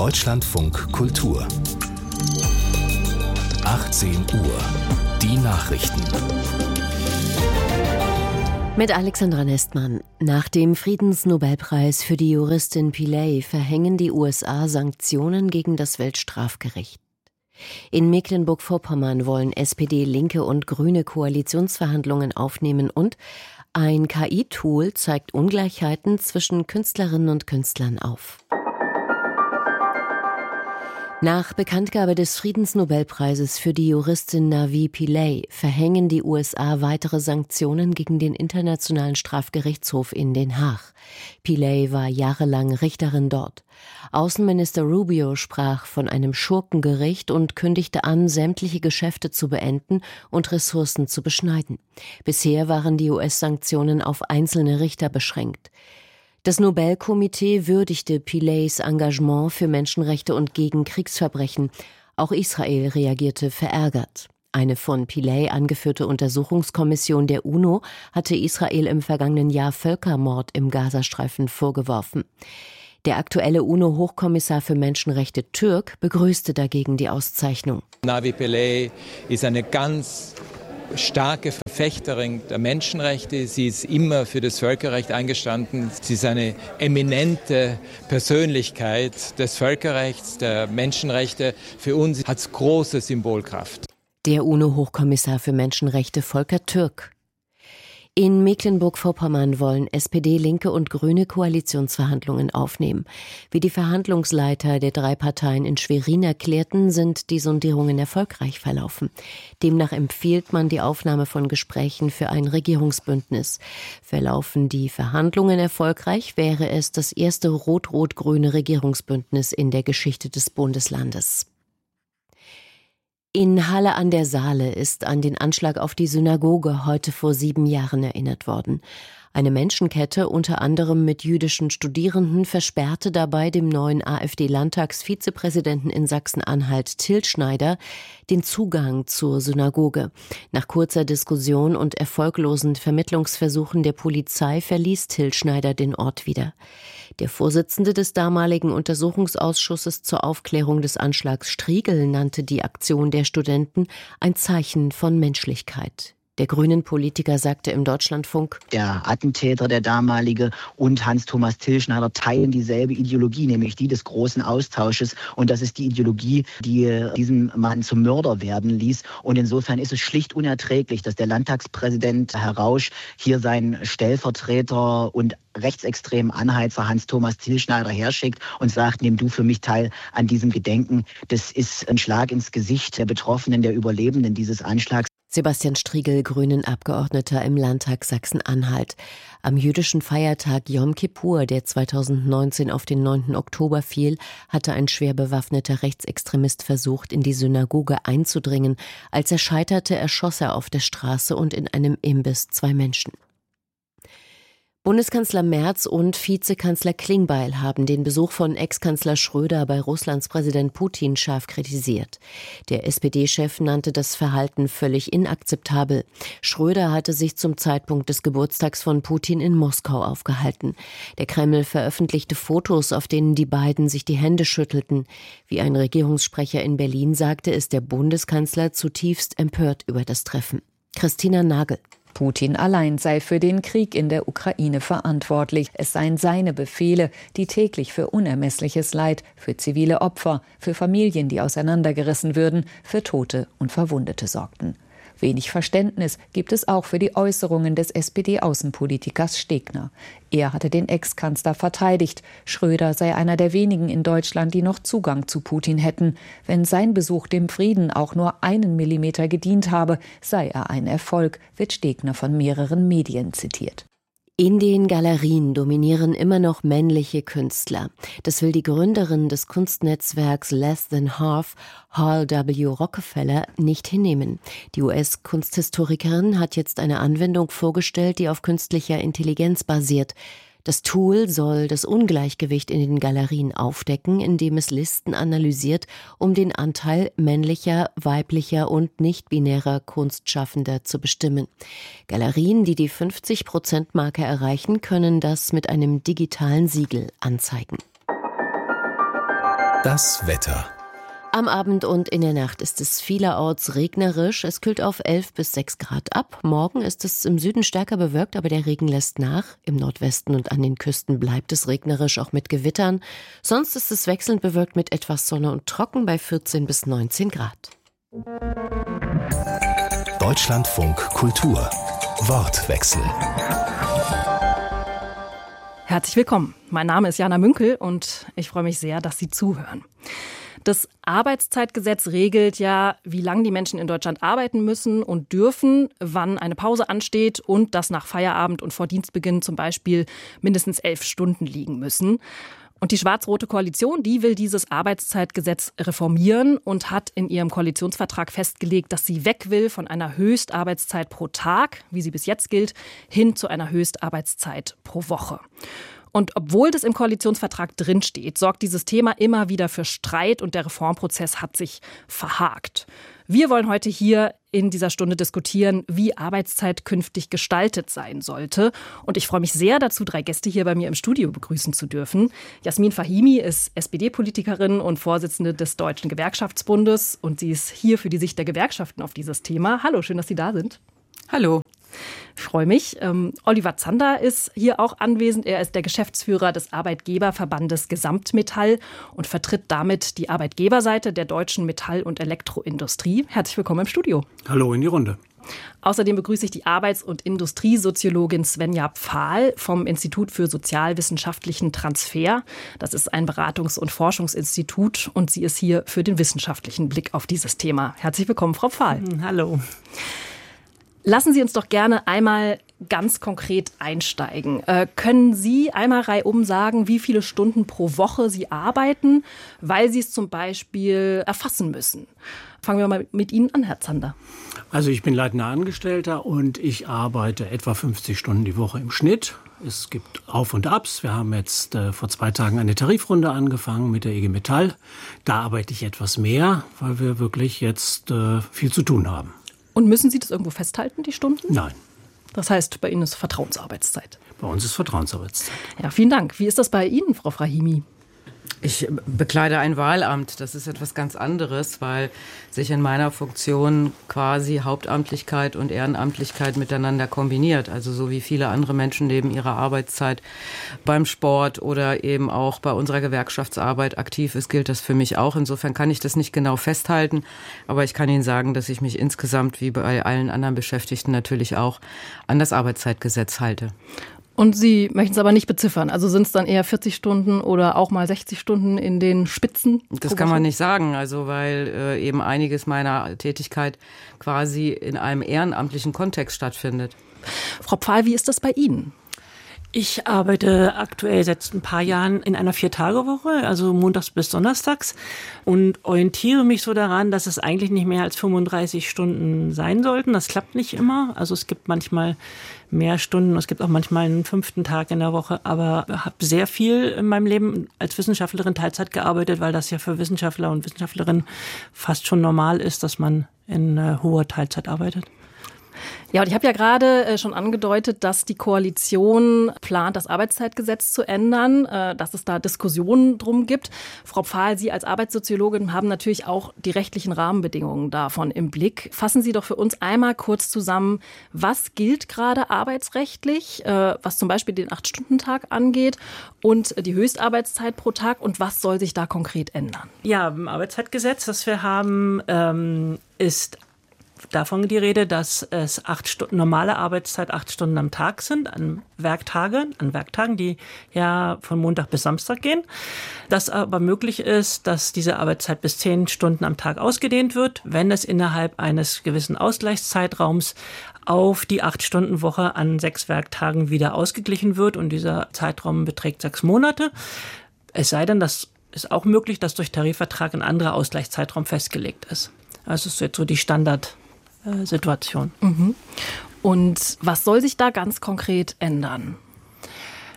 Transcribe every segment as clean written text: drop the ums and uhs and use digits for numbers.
Deutschlandfunk Kultur 18 Uhr. Die Nachrichten. Mit Alexandra Nestmann. Nach dem Friedensnobelpreis für die Juristin Pillay verhängen die USA Sanktionen gegen das Weltstrafgericht. In Mecklenburg-Vorpommern wollen SPD, Linke und Grüne Koalitionsverhandlungen aufnehmen und ein KI-Tool zeigt Ungleichheiten zwischen Künstlerinnen und Künstlern auf. Nach Bekanntgabe des Friedensnobelpreises für die Juristin Navi Pillay verhängen die USA weitere Sanktionen gegen den Internationalen Strafgerichtshof in Den Haag. Pillay war jahrelang Richterin dort. Außenminister Rubio sprach von einem Schurkengericht und kündigte an, sämtliche Geschäfte zu beenden und Ressourcen zu beschneiden. Bisher waren die US-Sanktionen auf einzelne Richter beschränkt. Das Nobelkomitee würdigte Pillays Engagement für Menschenrechte und gegen Kriegsverbrechen. Auch Israel reagierte verärgert. Eine von Pillay angeführte Untersuchungskommission der UNO hatte Israel im vergangenen Jahr Völkermord im Gazastreifen vorgeworfen. Der aktuelle UNO-Hochkommissar für Menschenrechte Türk begrüßte dagegen die Auszeichnung. Navi Pillay ist eine ganz starke Verfechterin der Menschenrechte. Sie ist immer für das Völkerrecht eingestanden. Sie ist eine eminente Persönlichkeit des Völkerrechts, der Menschenrechte. Für uns hat es große Symbolkraft. Der UNO-Hochkommissar für Menschenrechte Volker Türk. In Mecklenburg-Vorpommern wollen SPD, Linke und Grüne Koalitionsverhandlungen aufnehmen. Wie die Verhandlungsleiter der drei Parteien in Schwerin erklärten, sind die Sondierungen erfolgreich verlaufen. Demnach empfiehlt man die Aufnahme von Gesprächen für ein Regierungsbündnis. Verlaufen die Verhandlungen erfolgreich, wäre es das erste rot-rot-grüne Regierungsbündnis in der Geschichte des Bundeslandes. In Halle an der Saale ist an den Anschlag auf die Synagoge heute vor 7 Jahren erinnert worden. Eine Menschenkette, unter anderem mit jüdischen Studierenden, versperrte dabei dem neuen AfD-Landtagsvizepräsidenten in Sachsen-Anhalt Till Schneider den Zugang zur Synagoge. Nach kurzer Diskussion und erfolglosen Vermittlungsversuchen der Polizei verließ Till Schneider den Ort wieder. Der Vorsitzende des damaligen Untersuchungsausschusses zur Aufklärung des Anschlags Striegel nannte die Aktion der Studenten ein Zeichen von Menschlichkeit. Der Grünen-Politiker sagte im Deutschlandfunk: Der Attentäter, der damalige, und Hans-Thomas Till Schneider teilen dieselbe Ideologie, nämlich die des großen Austausches. Und das ist die Ideologie, die diesen Mann zum Mörder werden ließ. Und insofern ist es schlicht unerträglich, dass der Landtagspräsident Herr Rausch hier seinen Stellvertreter und rechtsextremen Anheizer Hans-Thomas Till Schneider herschickt und sagt, nimm du für mich teil an diesem Gedenken. Das ist ein Schlag ins Gesicht der Betroffenen, der Überlebenden dieses Anschlags. Sebastian Striegel, Grünen-Abgeordneter im Landtag Sachsen-Anhalt. Am jüdischen Feiertag Yom Kippur, der 2019 auf den 9. Oktober fiel, hatte ein schwer bewaffneter Rechtsextremist versucht, in die Synagoge einzudringen. Als er scheiterte, erschoss er auf der Straße und in einem Imbiss 2 Menschen. Bundeskanzler Merz und Vizekanzler Klingbeil haben den Besuch von Ex-Kanzler Schröder bei Russlands Präsident Putin scharf kritisiert. Der SPD-Chef nannte das Verhalten völlig inakzeptabel. Schröder hatte sich zum Zeitpunkt des Geburtstags von Putin in Moskau aufgehalten. Der Kreml veröffentlichte Fotos, auf denen die beiden sich die Hände schüttelten. Wie ein Regierungssprecher in Berlin sagte, ist der Bundeskanzler zutiefst empört über das Treffen. Christina Nagel. Putin allein sei für den Krieg in der Ukraine verantwortlich. Es seien seine Befehle, die täglich für unermessliches Leid, für zivile Opfer, für Familien, die auseinandergerissen würden, für Tote und Verwundete sorgten. Wenig Verständnis gibt es auch für die Äußerungen des SPD-Außenpolitikers Stegner. Er hatte den Ex-Kanzler verteidigt. Schröder sei einer der wenigen in Deutschland, die noch Zugang zu Putin hätten. Wenn sein Besuch dem Frieden auch nur 1 Millimeter gedient habe, sei er ein Erfolg, wird Stegner von mehreren Medien zitiert. In den Galerien dominieren immer noch männliche Künstler. Das will die Gründerin des Kunstnetzwerks Less Than Half, Hall W. Rockefeller, nicht hinnehmen. Die US-Kunsthistorikerin hat jetzt eine Anwendung vorgestellt, die auf künstlicher Intelligenz basiert. Das Tool soll das Ungleichgewicht in den Galerien aufdecken, indem es Listen analysiert, um den Anteil männlicher, weiblicher und nicht-binärer Kunstschaffender zu bestimmen. Galerien, die die 50%-Marke erreichen, können das mit einem digitalen Siegel anzeigen. Das Wetter. Am Abend und in der Nacht ist es vielerorts regnerisch. Es kühlt auf 11 bis 6 Grad ab. Morgen ist es im Süden stärker bewölkt, aber der Regen lässt nach. Im Nordwesten und an den Küsten bleibt es regnerisch, auch mit Gewittern. Sonst ist es wechselnd bewölkt mit etwas Sonne und trocken bei 14 bis 19 Grad. Deutschlandfunk Kultur. Wortwechsel. Herzlich willkommen. Mein Name ist Jana Münkel und ich freue mich sehr, dass Sie zuhören. Das Arbeitszeitgesetz regelt ja, wie lange die Menschen in Deutschland arbeiten müssen und dürfen, wann eine Pause ansteht und dass nach Feierabend und vor Dienstbeginn zum Beispiel mindestens 11 Stunden liegen müssen. Und die schwarz-rote Koalition, die will dieses Arbeitszeitgesetz reformieren und hat in ihrem Koalitionsvertrag festgelegt, dass sie weg will von einer Höchstarbeitszeit pro Tag, wie sie bis jetzt gilt, hin zu einer Höchstarbeitszeit pro Woche. Und obwohl das im Koalitionsvertrag drinsteht, sorgt dieses Thema immer wieder für Streit und der Reformprozess hat sich verhakt. Wir wollen heute hier in dieser Stunde diskutieren, wie Arbeitszeit künftig gestaltet sein sollte. Und ich freue mich sehr dazu, 3 Gäste hier bei mir im Studio begrüßen zu dürfen. Jasmin Fahimi ist SPD-Politikerin und Vorsitzende des Deutschen Gewerkschaftsbundes. Und sie ist hier für die Sicht der Gewerkschaften auf dieses Thema. Hallo, schön, dass Sie da sind. Hallo. Ich freue mich. Oliver Zander ist hier auch anwesend. Er ist der Geschäftsführer des Arbeitgeberverbandes Gesamtmetall und vertritt damit die Arbeitgeberseite der deutschen Metall- und Elektroindustrie. Herzlich willkommen im Studio. Hallo in die Runde. Außerdem begrüße ich die Arbeits- und Industriesoziologin Svenja Pfahl vom Institut für sozialwissenschaftlichen Transfer. Das ist ein Beratungs- und Forschungsinstitut und sie ist hier für den wissenschaftlichen Blick auf dieses Thema. Herzlich willkommen, Frau Pfahl. Hallo. Lassen Sie uns doch gerne einmal ganz konkret einsteigen. Können Sie einmal reihum sagen, wie viele Stunden pro Woche Sie arbeiten, weil Sie es zum Beispiel erfassen müssen? Fangen wir mal mit Ihnen an, Herr Zander. Also ich bin leitender Angestellter und ich arbeite etwa 50 Stunden die Woche im Schnitt. Es gibt Auf und Abs. Wir haben jetzt vor 2 Tagen eine Tarifrunde angefangen mit der IG Metall. Da arbeite ich etwas mehr, weil wir wirklich jetzt viel zu tun haben. Und müssen Sie das irgendwo festhalten, die Stunden? Nein. Das heißt, bei Ihnen ist Vertrauensarbeitszeit. Bei uns ist Vertrauensarbeitszeit. Ja, vielen Dank. Wie ist das bei Ihnen, Frau Fahimi? Ich bekleide ein Wahlamt. Das ist etwas ganz anderes, weil sich in meiner Funktion quasi Hauptamtlichkeit und Ehrenamtlichkeit miteinander kombiniert. Also so wie viele andere Menschen neben ihrer Arbeitszeit beim Sport oder eben auch bei unserer Gewerkschaftsarbeit aktiv ist, gilt das für mich auch. Insofern kann ich das nicht genau festhalten. Aber ich kann Ihnen sagen, dass ich mich insgesamt wie bei allen anderen Beschäftigten natürlich auch an das Arbeitszeitgesetz halte. Und Sie möchten es aber nicht beziffern. Also sind es dann eher 40 Stunden oder auch mal 60 Stunden in den Spitzen? Das kann man nicht sagen, also weil eben einiges meiner Tätigkeit quasi in einem ehrenamtlichen Kontext stattfindet. Frau Pfahl, wie ist das bei Ihnen? Ich arbeite aktuell seit ein paar Jahren in einer 4-Tage-Woche, also montags bis donnerstags, und orientiere mich so daran, dass es eigentlich nicht mehr als 35 Stunden sein sollten. Das klappt nicht immer. Also es gibt manchmal mehr Stunden, es gibt auch manchmal einen 5. Tag in der Woche, aber ich habe sehr viel in meinem Leben als Wissenschaftlerin Teilzeit gearbeitet, weil das ja für Wissenschaftler und Wissenschaftlerinnen fast schon normal ist, dass man in hoher Teilzeit arbeitet. Ja, und ich habe ja gerade schon angedeutet, dass die Koalition plant, das Arbeitszeitgesetz zu ändern, dass es da Diskussionen drum gibt. Frau Pfahl, Sie als Arbeitssoziologin haben natürlich auch die rechtlichen Rahmenbedingungen davon im Blick. Fassen Sie doch für uns einmal kurz zusammen, was gilt gerade arbeitsrechtlich, was zum Beispiel den 8-Stunden-Tag angeht und die Höchstarbeitszeit pro Tag und was soll sich da konkret ändern? Ja, im Arbeitszeitgesetz, das wir haben, ist davon die Rede, dass es 8 Stunden, normale Arbeitszeit 8 Stunden am Tag sind, an Werktagen, die ja von Montag bis Samstag gehen. Dass aber möglich ist, dass diese Arbeitszeit bis 10 Stunden am Tag ausgedehnt wird, wenn es innerhalb eines gewissen Ausgleichszeitraums auf die 8-Stunden-Woche an 6 Werktagen wieder ausgeglichen wird und dieser Zeitraum beträgt 6 Monate. Es sei denn, das ist auch möglich, dass durch Tarifvertrag ein anderer Ausgleichszeitraum festgelegt ist. Also das ist jetzt so die Standardsituation. Und was soll sich da ganz konkret ändern?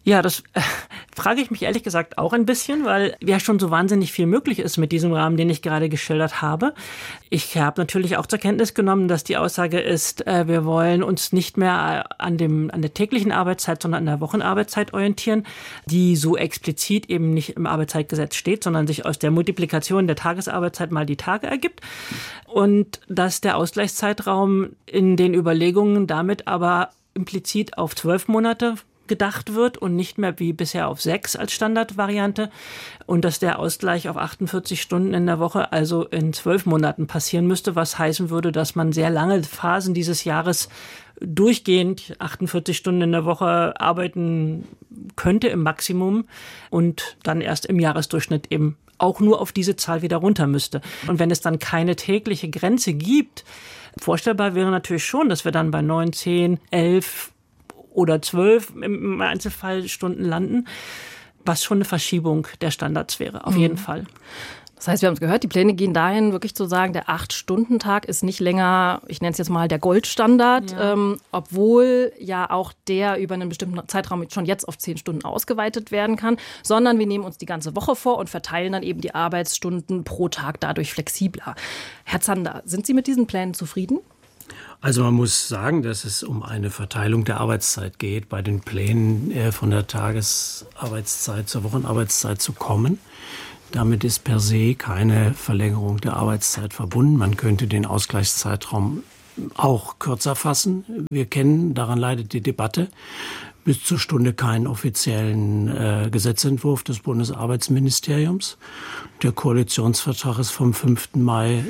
Ja, das frage ich mich ehrlich gesagt auch ein bisschen, weil ja schon so wahnsinnig viel möglich ist mit diesem Rahmen, den ich gerade geschildert habe. Ich habe natürlich auch zur Kenntnis genommen, dass die Aussage ist, wir wollen uns nicht mehr an der täglichen Arbeitszeit, sondern an der Wochenarbeitszeit orientieren, die so explizit eben nicht im Arbeitszeitgesetz steht, sondern sich aus der Multiplikation der Tagesarbeitszeit mal die Tage ergibt. Und dass der Ausgleichszeitraum in den Überlegungen damit aber implizit auf 12 Monate gedacht wird und nicht mehr wie bisher auf 6 als Standardvariante und dass der Ausgleich auf 48 Stunden in der Woche, also in 12 Monaten passieren müsste, was heißen würde, dass man sehr lange Phasen dieses Jahres durchgehend 48 Stunden in der Woche arbeiten könnte im Maximum und dann erst im Jahresdurchschnitt eben auch nur auf diese Zahl wieder runter müsste. Und wenn es dann keine tägliche Grenze gibt, vorstellbar wäre natürlich schon, dass wir dann bei 9, 10, 11 oder 12 im Einzelfall Stunden landen, was schon eine Verschiebung der Standards wäre, auf jeden Fall. Das heißt, wir haben es gehört, die Pläne gehen dahin, wirklich zu sagen, der 8-Stunden-Tag ist nicht länger, ich nenne es jetzt mal der Goldstandard, obwohl ja auch der über einen bestimmten Zeitraum schon jetzt auf 10 Stunden ausgeweitet werden kann, sondern wir nehmen uns die ganze Woche vor und verteilen dann eben die Arbeitsstunden pro Tag dadurch flexibler. Herr Zander, sind Sie mit diesen Plänen zufrieden? Also man muss sagen, dass es um eine Verteilung der Arbeitszeit geht, bei den Plänen von der Tagesarbeitszeit zur Wochenarbeitszeit zu kommen. Damit ist per se keine Verlängerung der Arbeitszeit verbunden. Man könnte den Ausgleichszeitraum auch kürzer fassen. Wir kennen, daran leidet die Debatte, bis zur Stunde keinen offiziellen Gesetzentwurf des Bundesarbeitsministeriums. Der Koalitionsvertrag ist vom 5. Mai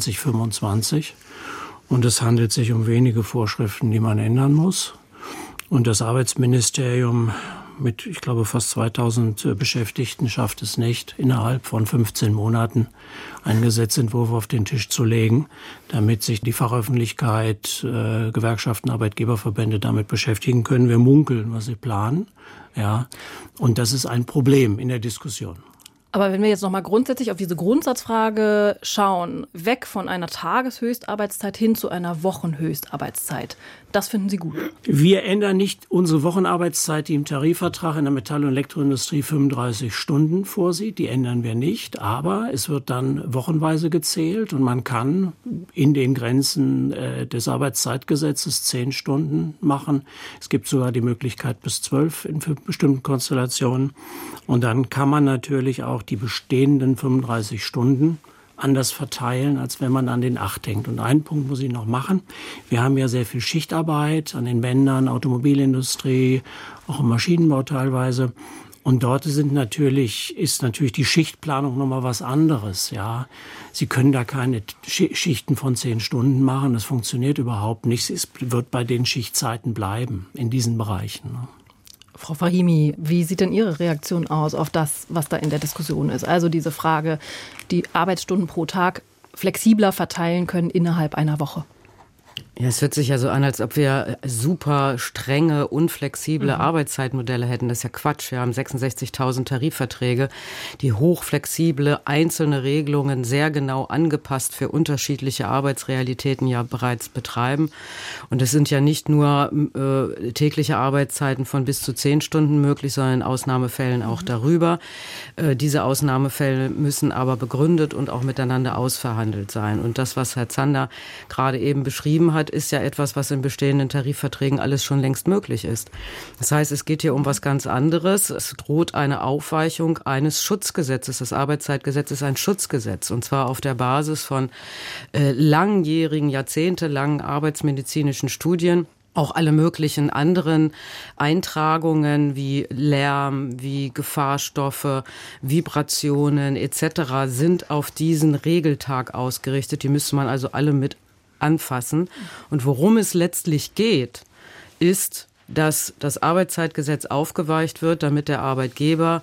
2025. Und es handelt sich um wenige Vorschriften, die man ändern muss. Und das Arbeitsministerium mit, ich glaube, fast 2000 Beschäftigten schafft es nicht, innerhalb von 15 Monaten einen Gesetzentwurf auf den Tisch zu legen, damit sich die Fachöffentlichkeit, Gewerkschaften, Arbeitgeberverbände damit beschäftigen können. Wir munkeln, was sie planen. Ja. Und das ist ein Problem in der Diskussion. Aber wenn wir jetzt nochmal grundsätzlich auf diese Grundsatzfrage schauen, weg von einer Tageshöchstarbeitszeit hin zu einer Wochenhöchstarbeitszeit, das finden Sie gut? Wir ändern nicht unsere Wochenarbeitszeit, die im Tarifvertrag in der Metall- und Elektroindustrie 35 Stunden vorsieht. Die ändern wir nicht, aber es wird dann wochenweise gezählt und man kann in den Grenzen des Arbeitszeitgesetzes 10 Stunden machen. Es gibt sogar die Möglichkeit bis 12 in bestimmten Konstellationen. Und dann kann man natürlich auch die bestehenden 35 Stunden anders verteilen, als wenn man an den 8 denkt. Und einen Punkt muss ich noch machen. Wir haben ja sehr viel Schichtarbeit an den Bändern, Automobilindustrie, auch im Maschinenbau teilweise. Und dort ist natürlich die Schichtplanung nochmal was anderes. Ja, Sie können da keine Schichten von 10 Stunden machen. Das funktioniert überhaupt nicht. Es wird bei den Schichtzeiten bleiben in diesen Bereichen. Frau Fahimi, wie sieht denn Ihre Reaktion aus auf das, was da in der Diskussion ist? Also diese Frage, die Arbeitsstunden pro Tag flexibler verteilen können innerhalb einer Woche. Ja, es hört sich ja so an, als ob wir super strenge, unflexible Arbeitszeitmodelle hätten. Das ist ja Quatsch. Wir haben 66.000 Tarifverträge, die hochflexible, einzelne Regelungen sehr genau angepasst für unterschiedliche Arbeitsrealitäten ja bereits betreiben. Und es sind ja nicht nur tägliche Arbeitszeiten von bis zu 10 Stunden möglich, sondern in Ausnahmefällen auch darüber. Diese Ausnahmefälle müssen aber begründet und auch miteinander ausverhandelt sein. Und das, was Herr Zander gerade eben beschrieben hat, ist ja etwas, was in bestehenden Tarifverträgen alles schon längst möglich ist. Das heißt, es geht hier um was ganz anderes. Es droht eine Aufweichung eines Schutzgesetzes. Das Arbeitszeitgesetz ist ein Schutzgesetz, und zwar auf der Basis von langjährigen, jahrzehntelangen arbeitsmedizinischen Studien. Auch alle möglichen anderen Eintragungen wie Lärm, wie Gefahrstoffe, Vibrationen etc. sind auf diesen Regeltag ausgerichtet. Die müsste man also alle mit anfassen. Und worum es letztlich geht, ist, dass das Arbeitszeitgesetz aufgeweicht wird, damit der Arbeitgeber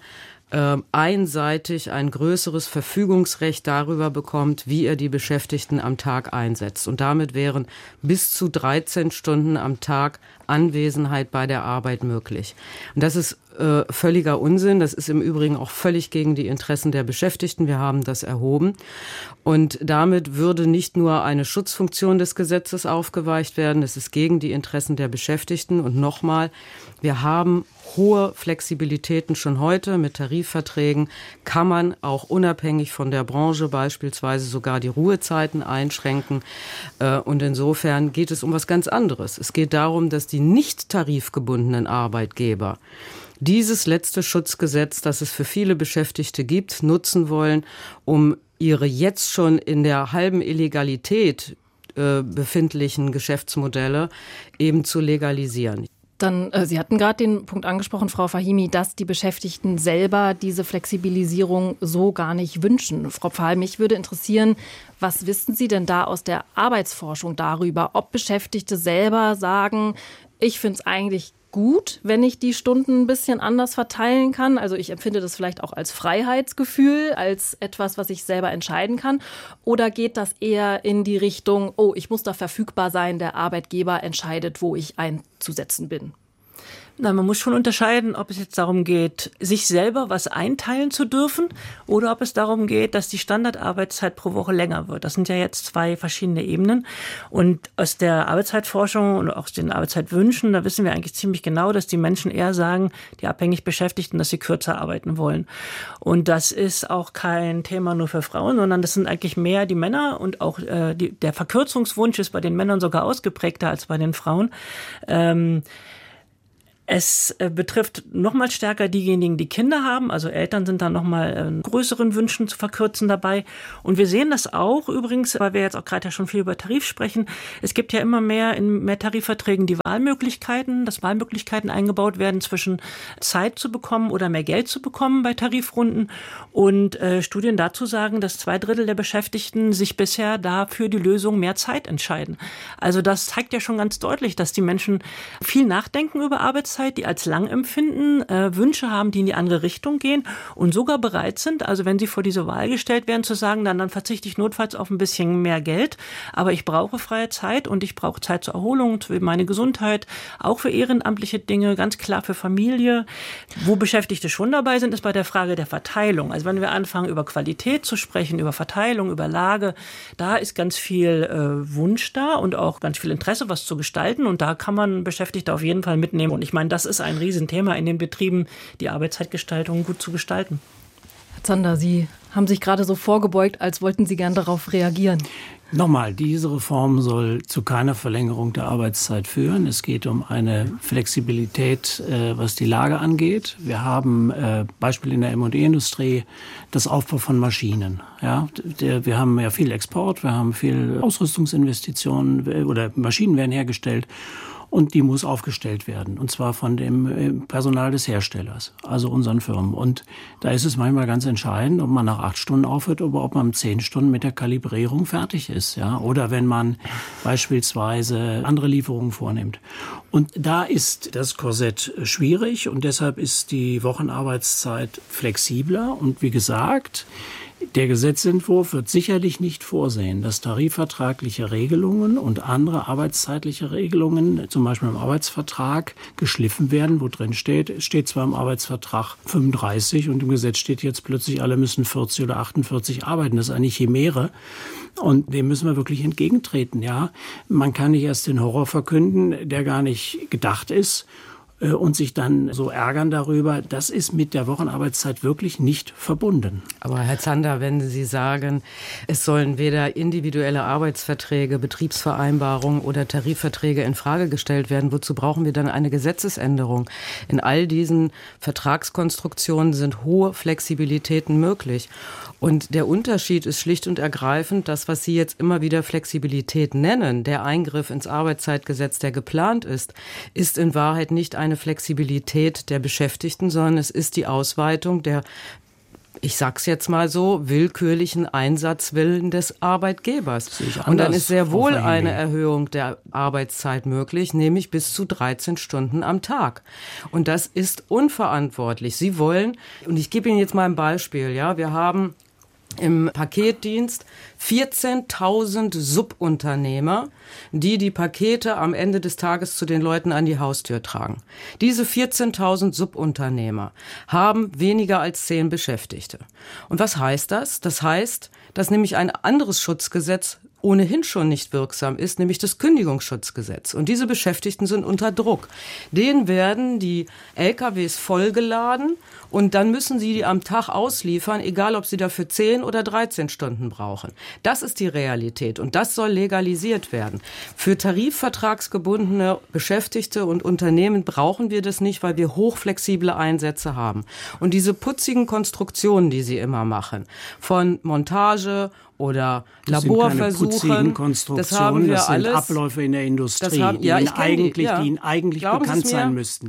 einseitig ein größeres Verfügungsrecht darüber bekommt, wie er die Beschäftigten am Tag einsetzt. Und damit wären bis zu 13 Stunden am Tag Anwesenheit bei der Arbeit möglich. Und das ist völliger Unsinn. Das ist im Übrigen auch völlig gegen die Interessen der Beschäftigten. Wir haben das erhoben. Und damit würde nicht nur eine Schutzfunktion des Gesetzes aufgeweicht werden, es ist gegen die Interessen der Beschäftigten. Und nochmal, wir haben hohe Flexibilitäten schon heute. Mit Tarifverträgen kann man auch unabhängig von der Branche beispielsweise sogar die Ruhezeiten einschränken. Und insofern geht es um was ganz anderes. Es geht darum, dass die nicht tarifgebundenen Arbeitgeber dieses letzte Schutzgesetz, das es für viele Beschäftigte gibt, nutzen wollen, um ihre jetzt schon in der halben Illegalität befindlichen Geschäftsmodelle eben zu legalisieren. Dann, Sie hatten gerade den Punkt angesprochen, Frau Fahimi, dass die Beschäftigten selber diese Flexibilisierung so gar nicht wünschen. Frau Pfahl, mich würde interessieren, was wissen Sie denn da aus der Arbeitsforschung darüber, ob Beschäftigte selber sagen, ich finde es eigentlich gut, wenn ich die Stunden ein bisschen anders verteilen kann. Also ich empfinde das vielleicht auch als Freiheitsgefühl, als etwas, was ich selber entscheiden kann. Oder geht das eher in die Richtung, oh, ich muss da verfügbar sein, der Arbeitgeber entscheidet, wo ich einzusetzen bin? Na, man muss schon unterscheiden, ob es jetzt darum geht, sich selber was einteilen zu dürfen oder ob es darum geht, dass die Standardarbeitszeit pro Woche länger wird. Das sind ja jetzt zwei verschiedene Ebenen. Und aus der Arbeitszeitforschung und auch aus den Arbeitszeitwünschen, da wissen wir eigentlich ziemlich genau, dass die Menschen eher sagen, die abhängig Beschäftigten, dass sie kürzer arbeiten wollen. Und das ist auch kein Thema nur für Frauen, sondern das sind eigentlich mehr die Männer und auch der Verkürzungswunsch ist bei den Männern sogar ausgeprägter als bei den Frauen. Es betrifft noch mal stärker diejenigen, die Kinder haben. Also Eltern sind da noch mal größeren Wünschen zu verkürzen dabei. Und wir sehen das auch übrigens, weil wir jetzt auch gerade ja schon viel über Tarif sprechen. Es gibt ja immer mehr in mehr Tarifverträgen die Wahlmöglichkeiten, dass Wahlmöglichkeiten eingebaut werden, zwischen Zeit zu bekommen oder mehr Geld zu bekommen bei Tarifrunden. Und Studien dazu sagen, dass 2/3 der Beschäftigten sich bisher dafür die Lösung mehr Zeit entscheiden. Also das zeigt ja schon ganz deutlich, dass die Menschen viel nachdenken über Arbeitszeit, die als lang empfinden, Wünsche haben, die in die andere Richtung gehen und sogar bereit sind, also wenn sie vor diese Wahl gestellt werden, zu sagen, dann verzichte ich notfalls auf ein bisschen mehr Geld, aber ich brauche freie Zeit und ich brauche Zeit zur Erholung, für meine Gesundheit, auch für ehrenamtliche Dinge, ganz klar für Familie. Wo Beschäftigte schon dabei sind, ist bei der Frage der Verteilung. Also wenn wir anfangen, über Qualität zu sprechen, über Verteilung, über Lage, da ist ganz viel Wunsch da und auch ganz viel Interesse, was zu gestalten und da kann man Beschäftigte auf jeden Fall mitnehmen. Und ich meine, das ist ein Riesenthema in den Betrieben, die Arbeitszeitgestaltung gut zu gestalten. Herr Zander, Sie haben sich gerade so vorgebeugt, als wollten Sie gern darauf reagieren. Nochmal, diese Reform soll zu keiner Verlängerung der Arbeitszeit führen. Es geht um eine Flexibilität, was die Lage angeht. Wir haben Beispiel in der M&E-Industrie das Aufbau von Maschinen. Ja, wir haben ja viel Export, wir haben viel Ausrüstungsinvestitionen oder Maschinen werden hergestellt. Und die muss aufgestellt werden, und zwar von dem Personal des Herstellers, also unseren Firmen. Und da ist es manchmal ganz entscheidend, ob man nach 8 Stunden aufhört oder ob man 10 Stunden mit der Kalibrierung fertig ist. Ja? Oder wenn man beispielsweise andere Lieferungen vornimmt. Und da ist das Korsett schwierig und deshalb ist die Wochenarbeitszeit flexibler. Und wie gesagt, der Gesetzentwurf wird sicherlich nicht vorsehen, dass tarifvertragliche Regelungen und andere arbeitszeitliche Regelungen, zum Beispiel im Arbeitsvertrag, geschliffen werden, wo drin steht zwar im Arbeitsvertrag 35 und im Gesetz steht jetzt plötzlich, alle müssen 40 oder 48 arbeiten. Das ist eine Chimäre. Und dem müssen wir wirklich entgegentreten. Ja, man kann nicht erst den Horror verkünden, der gar nicht gedacht ist, und sich dann so ärgern darüber, das ist mit der Wochenarbeitszeit wirklich nicht verbunden. Aber Herr Zander, wenn Sie sagen, es sollen weder individuelle Arbeitsverträge, Betriebsvereinbarungen oder Tarifverträge in Frage gestellt werden, wozu brauchen wir dann eine Gesetzesänderung? In all diesen Vertragskonstruktionen sind hohe Flexibilitäten möglich. Und der Unterschied ist schlicht und ergreifend, das, was Sie jetzt immer wieder Flexibilität nennen, der Eingriff ins Arbeitszeitgesetz, der geplant ist in Wahrheit nicht eine Flexibilität der Beschäftigten, sondern es ist die Ausweitung der, ich sag's jetzt mal so, willkürlichen Einsatzwillen des Arbeitgebers. Und dann ist sehr wohl eine Erhöhung der Arbeitszeit möglich, nämlich bis zu 13 Stunden am Tag. Und das ist unverantwortlich. Sie wollen, und ich gebe Ihnen jetzt mal ein Beispiel, ja, wir haben im Paketdienst 14.000 Subunternehmer, die Pakete am Ende des Tages zu den Leuten an die Haustür tragen. Diese 14.000 Subunternehmer haben weniger als 10 Beschäftigte. Und was heißt das? Das heißt, dass nämlich ein anderes Schutzgesetz ohnehin schon nicht wirksam ist, nämlich das Kündigungsschutzgesetz. Und diese Beschäftigten sind unter Druck. Denen werden die LKWs vollgeladen und dann müssen sie die am Tag ausliefern, egal ob sie dafür 10 oder 13 Stunden brauchen. Das ist die Realität und das soll legalisiert werden. Für tarifvertragsgebundene Beschäftigte und Unternehmen brauchen wir das nicht, weil wir hochflexible Einsätze haben. Und diese putzigen Konstruktionen, die sie immer machen, von Montage oder Laborversuchen, das haben wir alles. Das sind Abläufe in der Industrie, die Ihnen eigentlich bekannt sein müssten.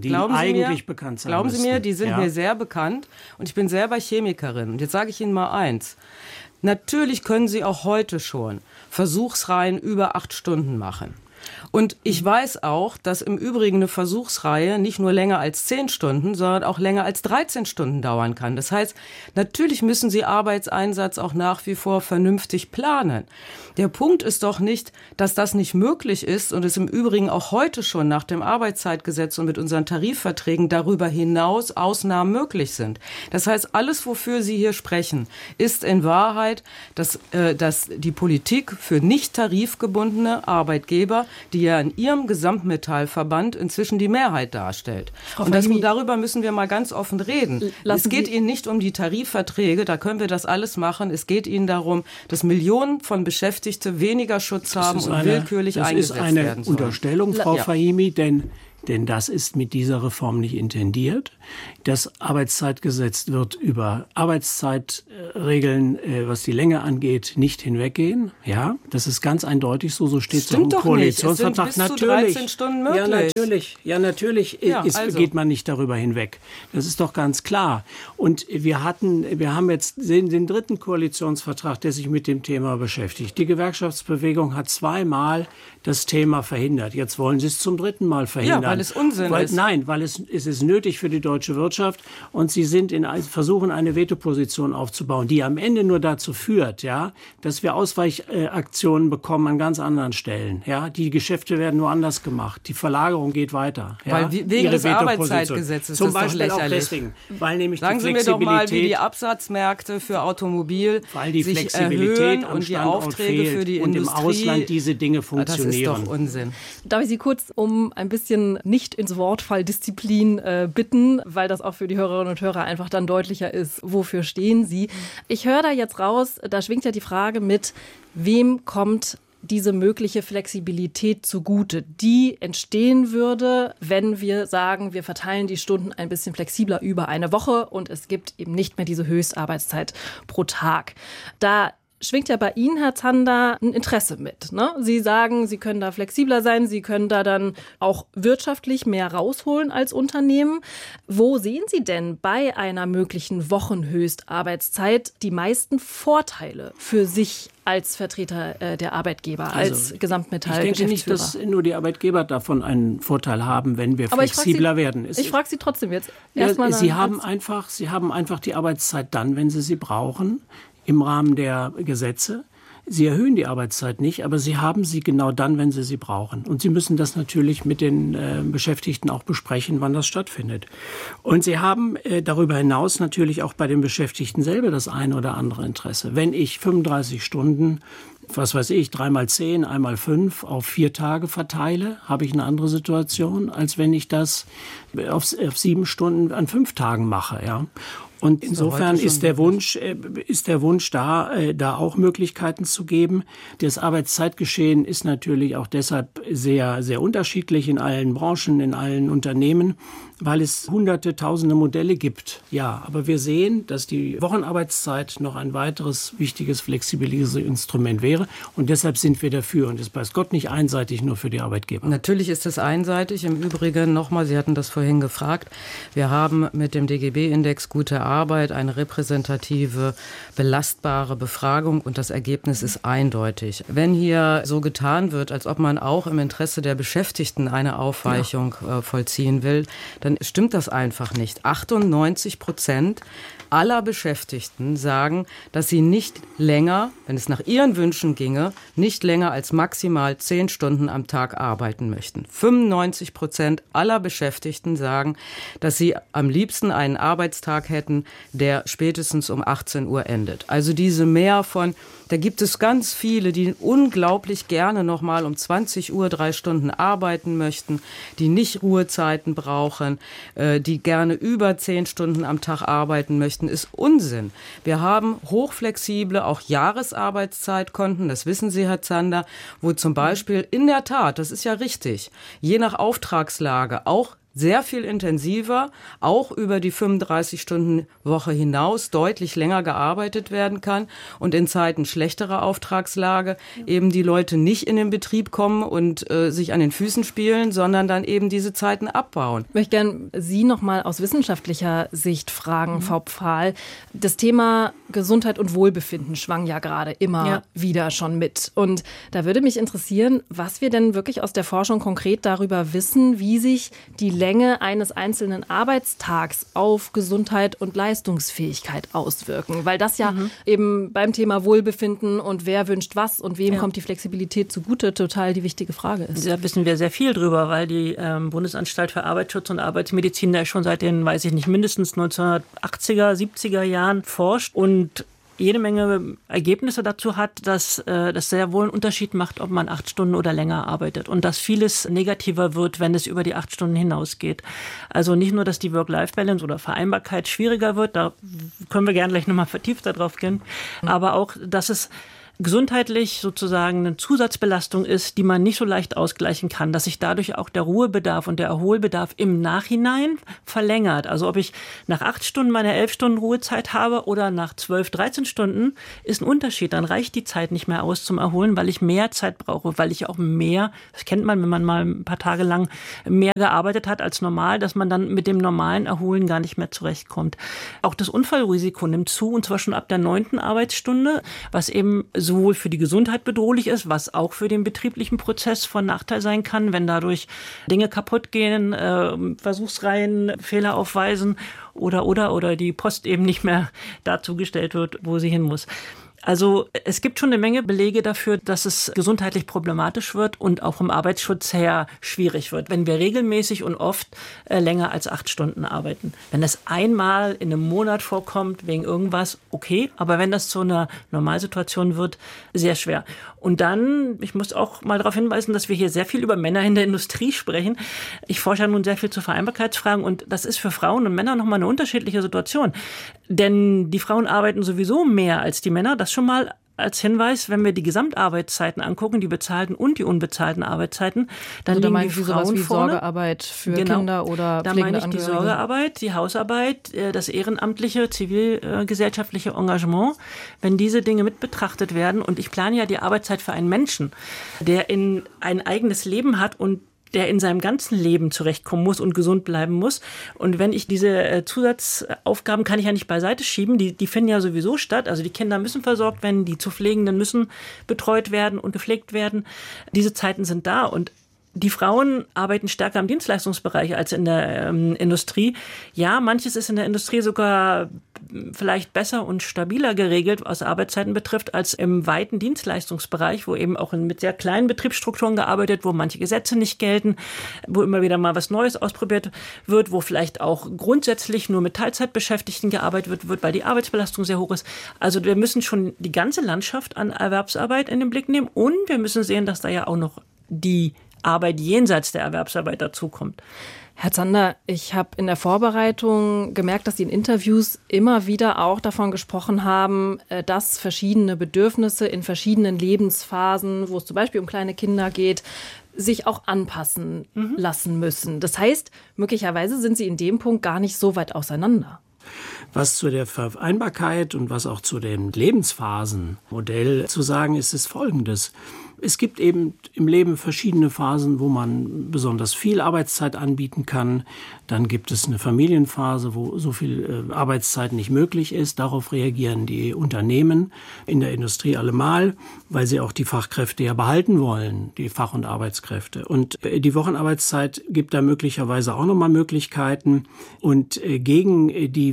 Glauben Sie mir, die sind mir sehr bekannt und ich bin selber Chemikerin. Und jetzt sage ich Ihnen mal eins. Natürlich können Sie auch heute schon Versuchsreihen über 8 Stunden machen. Und ich weiß auch, dass im Übrigen eine Versuchsreihe nicht nur länger als 10 Stunden, sondern auch länger als 13 Stunden dauern kann. Das heißt, natürlich müssen Sie Arbeitseinsatz auch nach wie vor vernünftig planen. Der Punkt ist doch nicht, dass das nicht möglich ist und es im Übrigen auch heute schon nach dem Arbeitszeitgesetz und mit unseren Tarifverträgen darüber hinaus Ausnahmen möglich sind. Das heißt, alles, wofür Sie hier sprechen, ist in Wahrheit, dass die Politik für nicht tarifgebundene Arbeitgeber, die ja in ihrem Gesamtmetallverband inzwischen die Mehrheit darstellt. Und darüber müssen wir mal ganz offen reden. Es geht Ihnen nicht um die Tarifverträge, da können wir das alles machen. Es geht Ihnen darum, dass Millionen von Beschäftigten weniger Schutz haben und willkürlich eingesetzt werden sollen. Das ist eine Unterstellung, Frau Fahimi, denn das ist mit dieser Reform nicht intendiert. Das Arbeitszeitgesetz wird über Arbeitszeitregeln, was die Länge angeht, nicht hinweggehen. Ja, das ist ganz eindeutig so. So steht es auch im Koalitionsvertrag. Es sind bis zu 13 Stunden möglich. Geht man nicht darüber hinweg. Das ist doch ganz klar. Und wir haben jetzt den 3. Koalitionsvertrag, der sich mit dem Thema beschäftigt. Die Gewerkschaftsbewegung hat 2-mal das Thema verhindert. Jetzt wollen sie es zum 3. Mal verhindern. Ja, weil es Unsinn ist. Nein, weil es ist nötig für die deutsche Wirtschaft und sie versuchen eine Vetoposition aufzubauen, die am Ende nur dazu führt, dass wir Ausweichaktionen bekommen an ganz anderen Stellen. Ja, die Geschäfte werden nur anders gemacht. Die Verlagerung geht weiter. Weil wegen des Arbeitszeitgesetzes zum Beispiel auch deswegen, weil nämlich Sagen die Flexibilität, Sie mir doch mal, wie die Absatzmärkte für Automobil sich erhöhen und die Aufträge für die und Industrie. im Ausland diese Dinge funktionieren. Das ist doch Unsinn. Darf ich Sie kurz um ein bisschen nicht ins Wortfalldisziplin bitten, weil das auch für die Hörerinnen und Hörer einfach dann deutlicher ist, wofür stehen Sie. Ich höre da jetzt raus, da schwingt ja die Frage mit, wem kommt diese mögliche Flexibilität zugute, die entstehen würde, wenn wir sagen, wir verteilen die Stunden ein bisschen flexibler über eine Woche und es gibt eben nicht mehr diese Höchstarbeitszeit pro Tag. Da schwingt ja bei Ihnen, Herr Zander, ein Interesse mit, ne? Sie sagen, Sie können da flexibler sein, Sie können da dann auch wirtschaftlich mehr rausholen als Unternehmen. Wo sehen Sie denn bei einer möglichen Wochenhöchstarbeitszeit die meisten Vorteile für sich als Vertreter der Arbeitgeber, als Gesamtmetall-Geschäftsführer? Ich denke nicht, dass nur die Arbeitgeber davon einen Vorteil haben, wenn wir flexibler werden. Ich frage Sie trotzdem jetzt. Sie haben einfach die Arbeitszeit dann, wenn Sie sie brauchen, im Rahmen der Gesetze. Sie erhöhen die Arbeitszeit nicht, aber Sie haben sie genau dann, wenn Sie sie brauchen. Und Sie müssen das natürlich mit den Beschäftigten auch besprechen, wann das stattfindet. Und Sie haben darüber hinaus natürlich auch bei den Beschäftigten selber das eine oder andere Interesse. Wenn ich 35 Stunden, 3x10, 1x5 auf 4 Tage verteile, habe ich eine andere Situation, als wenn ich das auf 7 Stunden an 5 Tagen mache, ja. Und insofern ist der Wunsch da auch Möglichkeiten zu geben. Das Arbeitszeitgeschehen ist natürlich auch deshalb sehr, sehr unterschiedlich in allen Branchen, in allen Unternehmen, weil es hunderte, tausende Modelle gibt. Ja, aber wir sehen, dass die Wochenarbeitszeit noch ein weiteres wichtiges Flexibilisierungsinstrument wäre. Und deshalb sind wir dafür. Und das weiß Gott nicht einseitig nur für die Arbeitgeber. Natürlich ist es einseitig. Im Übrigen nochmal, Sie hatten das vorhin gefragt, wir haben mit dem DGB-Index Gute Arbeit eine repräsentative, belastbare Befragung und das Ergebnis ist eindeutig. Wenn hier so getan wird, als ob man auch im Interesse der Beschäftigten eine Aufweichung vollziehen will, dann stimmt das einfach nicht. 98% aller Beschäftigten sagen, dass sie nicht länger, wenn es nach ihren Wünschen ginge, nicht länger als maximal 10 Stunden am Tag arbeiten möchten. 95% aller Beschäftigten sagen, dass sie am liebsten einen Arbeitstag hätten, der spätestens um 18 Uhr endet. Also diese Mehr von, da gibt es ganz viele, die unglaublich gerne noch mal um 20 Uhr 3 Stunden arbeiten möchten, die nicht Ruhezeiten brauchen, die gerne über 10 Stunden am Tag arbeiten möchten, ist Unsinn. Wir haben hochflexible, auch Jahresarbeitszeitkonten, das wissen Sie, Herr Zander, wo zum Beispiel in der Tat, das ist ja richtig, je nach Auftragslage auch sehr viel intensiver, auch über die 35-Stunden-Woche hinaus deutlich länger gearbeitet werden kann und in Zeiten schlechterer Auftragslage eben die Leute nicht in den Betrieb kommen und sich an den Füßen spielen, sondern dann eben diese Zeiten abbauen. Ich möchte gerne Sie noch mal aus wissenschaftlicher Sicht fragen, Frau Pfahl. Das Thema Gesundheit und Wohlbefinden schwang ja gerade immer wieder schon mit. Und da würde mich interessieren, was wir denn wirklich aus der Forschung konkret darüber wissen, wie sich die Länge eines einzelnen Arbeitstags auf Gesundheit und Leistungsfähigkeit auswirken. Weil das ja eben beim Thema Wohlbefinden und wer wünscht was und wem kommt die Flexibilität zugute total die wichtige Frage ist. Da wissen wir sehr viel drüber, weil die Bundesanstalt für Arbeitsschutz und Arbeitsmedizin da schon seit den, weiß ich nicht, mindestens 1980er, 70er Jahren forscht und jede Menge Ergebnisse dazu hat, dass das sehr wohl einen Unterschied macht, ob man 8 Stunden oder länger arbeitet und dass vieles negativer wird, wenn es über die 8 Stunden hinausgeht. Also nicht nur, dass die Work-Life-Balance oder Vereinbarkeit schwieriger wird, da können wir gerne gleich nochmal vertieft darauf gehen, aber auch, dass es gesundheitlich sozusagen eine Zusatzbelastung ist, die man nicht so leicht ausgleichen kann, dass sich dadurch auch der Ruhebedarf und der Erholbedarf im Nachhinein verlängert. Also ob ich nach 8 Stunden meine 11 Stunden Ruhezeit habe oder nach 12, 13 Stunden, ist ein Unterschied. Dann reicht die Zeit nicht mehr aus zum Erholen, weil ich mehr Zeit brauche, weil ich auch mehr, das kennt man, wenn man mal ein paar Tage lang mehr gearbeitet hat als normal, dass man dann mit dem normalen Erholen gar nicht mehr zurechtkommt. Auch das Unfallrisiko nimmt zu, und zwar schon ab der 9. Arbeitsstunde, was eben sowohl für die Gesundheit bedrohlich ist, was auch für den betrieblichen Prozess von Nachteil sein kann, wenn dadurch Dinge kaputt gehen, Versuchsreihen Fehler aufweisen oder die Post eben nicht mehr dazu gestellt wird, wo sie hin muss. Also es gibt schon eine Menge Belege dafür, dass es gesundheitlich problematisch wird und auch vom Arbeitsschutz her schwierig wird, wenn wir regelmäßig und oft länger als 8 Stunden arbeiten. Wenn das einmal in einem Monat vorkommt wegen irgendwas, okay, aber wenn das zu einer Normalsituation wird, sehr schwer. Und dann, ich muss auch mal darauf hinweisen, dass wir hier sehr viel über Männer in der Industrie sprechen. Ich forsche ja nun sehr viel zu Vereinbarkeitsfragen und das ist für Frauen und Männer nochmal eine unterschiedliche Situation. Denn die Frauen arbeiten sowieso mehr als die Männer, das schon mal als Hinweis, wenn wir die Gesamtarbeitszeiten angucken, die bezahlten und die unbezahlten Arbeitszeiten, dann liegen die Frauen wie vorne. Sorgearbeit für Kinder oder pflegende Angehörige. Da meine ich die Sorgearbeit, die Hausarbeit, das ehrenamtliche, zivilgesellschaftliche Engagement. Wenn diese Dinge mit betrachtet werden, und ich plane ja die Arbeitszeit für einen Menschen, der ein eigenes Leben hat und der in seinem ganzen Leben zurechtkommen muss und gesund bleiben muss. Und wenn ich diese Zusatzaufgaben kann ich ja nicht beiseite schieben, die finden ja sowieso statt. Also die Kinder müssen versorgt werden, die zu Pflegenden müssen betreut werden und gepflegt werden. Diese Zeiten sind da und die Frauen arbeiten stärker im Dienstleistungsbereich als in der Industrie. Ja, manches ist in der Industrie sogar vielleicht besser und stabiler geregelt, was Arbeitszeiten betrifft, als im weiten Dienstleistungsbereich, wo eben auch mit sehr kleinen Betriebsstrukturen gearbeitet, wo manche Gesetze nicht gelten, wo immer wieder mal was Neues ausprobiert wird, wo vielleicht auch grundsätzlich nur mit Teilzeitbeschäftigten gearbeitet wird, weil die Arbeitsbelastung sehr hoch ist. Also wir müssen schon die ganze Landschaft an Erwerbsarbeit in den Blick nehmen und wir müssen sehen, dass da ja auch noch die Arbeit jenseits der Erwerbsarbeit dazukommt. Herr Zander, ich habe in der Vorbereitung gemerkt, dass Sie in Interviews immer wieder auch davon gesprochen haben, dass verschiedene Bedürfnisse in verschiedenen Lebensphasen, wo es zum Beispiel um kleine Kinder geht, sich auch anpassen lassen müssen. Das heißt, möglicherweise sind Sie in dem Punkt gar nicht so weit auseinander. Was zu der Vereinbarkeit und was auch zu dem Lebensphasenmodell zu sagen ist, ist Folgendes. Es gibt eben im Leben verschiedene Phasen, wo man besonders viel Arbeitszeit anbieten kann. Dann gibt es eine Familienphase, wo so viel Arbeitszeit nicht möglich ist. Darauf reagieren die Unternehmen in der Industrie allemal, weil sie auch die Fachkräfte ja behalten wollen, die Fach- und Arbeitskräfte. Und die Wochenarbeitszeit gibt da möglicherweise auch nochmal Möglichkeiten. Und gegen die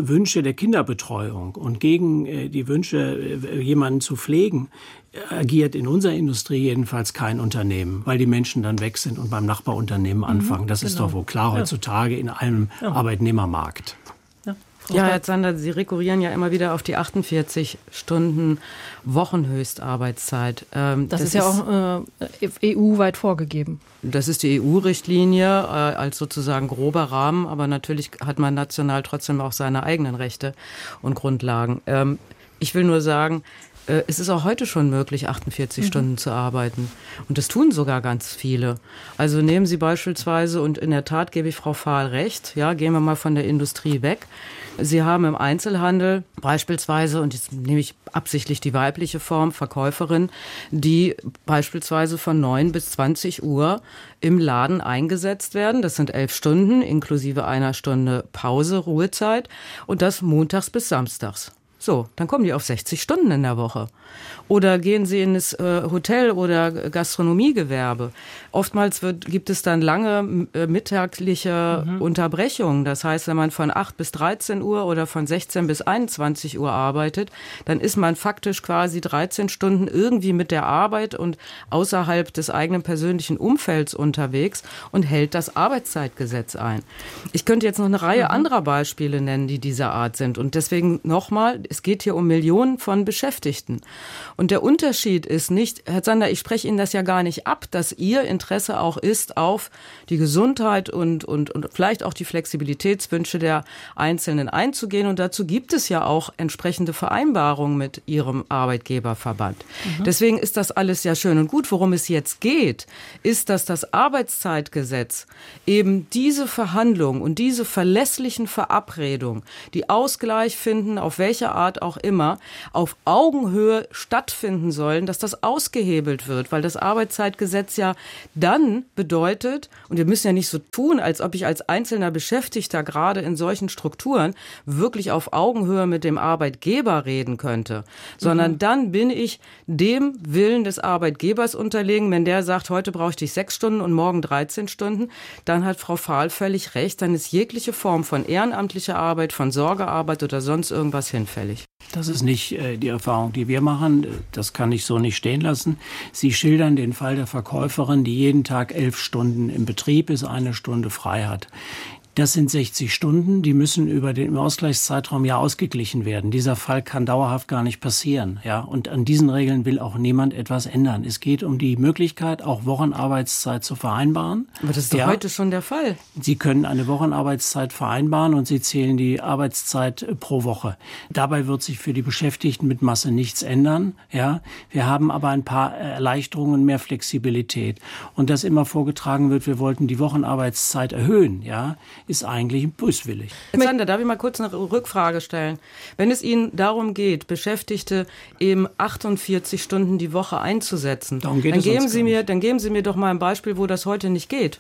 Wünsche der Kinderbetreuung und gegen die Wünsche, jemanden zu pflegen, agiert in unserer Industrie jedenfalls kein Unternehmen, weil die Menschen dann weg sind und beim Nachbarunternehmen anfangen. Das ist doch wohl klar heutzutage in einem Arbeitnehmermarkt. Ja, Herr Zander, Sie rekurrieren ja immer wieder auf die 48 Stunden Wochenhöchstarbeitszeit. Das ist ja auch EU-weit vorgegeben. Das ist die EU-Richtlinie als sozusagen grober Rahmen, aber natürlich hat man national trotzdem auch seine eigenen Rechte und Grundlagen. Ich will nur sagen, es ist auch heute schon möglich, 48 Stunden zu arbeiten. Und das tun sogar ganz viele. Also nehmen Sie beispielsweise, und in der Tat gebe ich Frau Fahl recht, ja, gehen wir mal von der Industrie weg. Sie haben im Einzelhandel beispielsweise, und jetzt nehme ich absichtlich die weibliche Form, Verkäuferin, die beispielsweise von 9 bis 20 Uhr im Laden eingesetzt werden. Das sind 11 Stunden inklusive einer Stunde Pause, Ruhezeit, und das montags bis samstags. So, dann kommen die auf 60 Stunden in der Woche. Oder gehen Sie in das Hotel- oder Gastronomiegewerbe. Oftmals gibt es dann lange mittagliche Unterbrechungen. Das heißt, wenn man von 8 bis 13 Uhr oder von 16 bis 21 Uhr arbeitet, dann ist man faktisch quasi 13 Stunden irgendwie mit der Arbeit und außerhalb des eigenen persönlichen Umfelds unterwegs und hält das Arbeitszeitgesetz ein. Ich könnte jetzt noch eine Reihe anderer Beispiele nennen, die dieser Art sind. Und deswegen nochmal, es geht hier um Millionen von Beschäftigten. Und der Unterschied ist nicht, Herr Zander, ich spreche Ihnen das ja gar nicht ab, dass Ihr Interesse auch ist, auf die Gesundheit und vielleicht auch die Flexibilitätswünsche der Einzelnen einzugehen. Und dazu gibt es ja auch entsprechende Vereinbarungen mit Ihrem Arbeitgeberverband. Deswegen ist das alles ja schön und gut. Worum es jetzt geht, ist, dass das Arbeitszeitgesetz eben diese Verhandlungen und diese verlässlichen Verabredungen, die Ausgleich finden, auf welche Art auch immer, auf Augenhöhe stattfinden sollen, dass das ausgehebelt wird, weil das Arbeitszeitgesetz ja dann bedeutet, und wir müssen ja nicht so tun, als ob ich als einzelner Beschäftigter gerade in solchen Strukturen wirklich auf Augenhöhe mit dem Arbeitgeber reden könnte, sondern dann bin ich dem Willen des Arbeitgebers unterlegen. Wenn der sagt, heute brauche ich dich 6 Stunden und morgen 13 Stunden, dann hat Frau Fahl völlig recht, dann ist jegliche Form von ehrenamtlicher Arbeit, von Sorgearbeit oder sonst irgendwas hinfällig. Das ist nicht die Erfahrung, die wir machen. Das kann ich so nicht stehen lassen. Sie schildern den Fall der Verkäuferin, die jeden Tag 11 Stunden im Betrieb ist, 1 Stunde frei hat. Das sind 60 Stunden, die müssen über den Ausgleichszeitraum ja ausgeglichen werden. Dieser Fall kann dauerhaft gar nicht passieren, ja. Und an diesen Regeln will auch niemand etwas ändern. Es geht um die Möglichkeit, auch Wochenarbeitszeit zu vereinbaren. Aber das ist doch heute schon der Fall. Sie können eine Wochenarbeitszeit vereinbaren und Sie zählen die Arbeitszeit pro Woche. Dabei wird sich für die Beschäftigten mit Masse nichts ändern, ja. Wir haben aber ein paar Erleichterungen und mehr Flexibilität. Und dass immer vorgetragen wird, wir wollten die Wochenarbeitszeit erhöhen, ja, ist eigentlich böswillig. Herr Zander, darf ich mal kurz eine Rückfrage stellen? Wenn es Ihnen darum geht, Beschäftigte eben 48 Stunden die Woche einzusetzen, dann geben Sie mir doch mal ein Beispiel, wo das heute nicht geht.